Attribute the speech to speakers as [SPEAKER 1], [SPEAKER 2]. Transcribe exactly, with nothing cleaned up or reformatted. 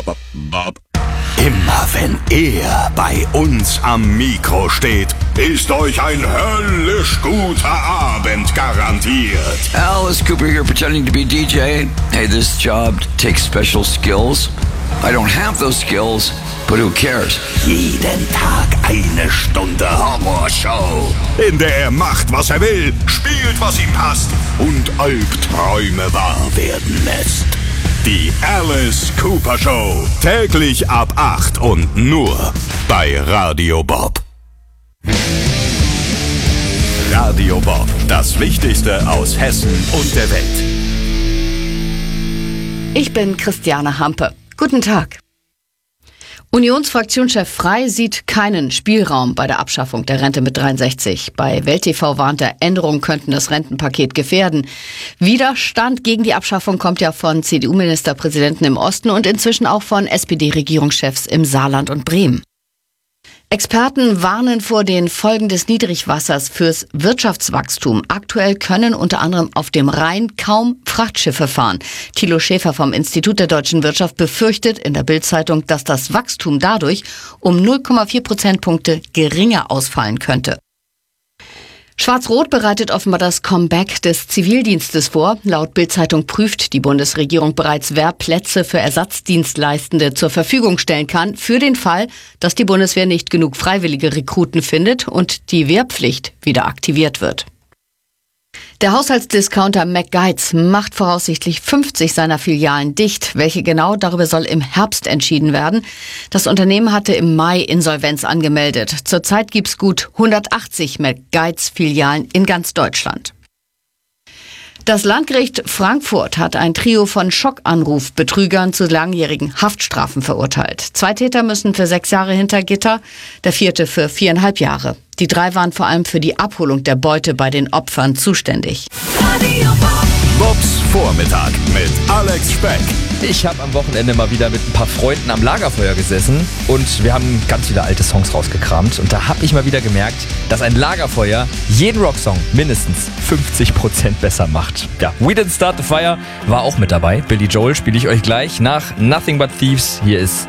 [SPEAKER 1] Immer wenn er bei uns am Mikro steht, ist euch ein höllisch guter Abend garantiert.
[SPEAKER 2] Alice Cooper here pretending to be D J. Hey, this job takes special skills. I don't have those skills, but who cares?
[SPEAKER 1] Jeden Tag eine Stunde Horrorshow, in der er macht, was er will, spielt, was ihm passt und Albträume wahr werden lässt. Die Alice Cooper Show. Täglich ab acht und nur bei Radio Bob. Radio Bob. Das Wichtigste aus Hessen und der Welt.
[SPEAKER 3] Ich bin Christiane Hampe. Guten Tag. Unionsfraktionschef Frey sieht keinen Spielraum bei der Abschaffung der Rente mit dreiundsechzig. Bei Welt T V warnt er, Änderungen könnten das Rentenpaket gefährden. Widerstand gegen die Abschaffung kommt ja von C D U-Ministerpräsidenten im Osten und inzwischen auch von S P D-Regierungschefs im Saarland und Bremen. Experten warnen vor den Folgen des Niedrigwassers fürs Wirtschaftswachstum. Aktuell können unter anderem auf dem Rhein kaum Frachtschiffe fahren. Thilo Schäfer vom Institut der deutschen Wirtschaft befürchtet in der Bild-Zeitung, dass das Wachstum dadurch um null Komma vier Prozentpunkte geringer ausfallen könnte. Schwarz-Rot bereitet offenbar das Comeback des Zivildienstes vor. Laut Bild-Zeitung prüft die Bundesregierung bereits, wer Plätze für Ersatzdienstleistende zur Verfügung stellen kann, für den Fall, dass die Bundeswehr nicht genug freiwillige Rekruten findet und die Wehrpflicht wieder aktiviert wird. Der Haushaltsdiscounter McGuides macht voraussichtlich fünfzig seiner Filialen dicht. Welche genau, darüber soll im Herbst entschieden werden. Das Unternehmen hatte im Mai Insolvenz angemeldet. Zurzeit gibt's gut hundertachtzig McGuides-Filialen in ganz Deutschland. Das Landgericht Frankfurt hat ein Trio von Schockanrufbetrügern zu langjährigen Haftstrafen verurteilt. Zwei Täter müssen für sechs Jahre hinter Gitter, der vierte für viereinhalb Jahre. Die drei waren vor allem für die Abholung der Beute bei den Opfern zuständig.
[SPEAKER 1] Bobs Vormittag mit Alex Speck.
[SPEAKER 4] Ich habe am Wochenende mal wieder mit ein paar Freunden am Lagerfeuer gesessen und wir haben ganz viele alte Songs rausgekramt. Und da habe ich mal wieder gemerkt, dass ein Lagerfeuer jeden Rocksong mindestens fünfzig Prozent besser macht. Ja, We Didn't Start the Fire war auch mit dabei. Billy Joel spiele ich euch gleich nach Nothing But Thieves. Hier ist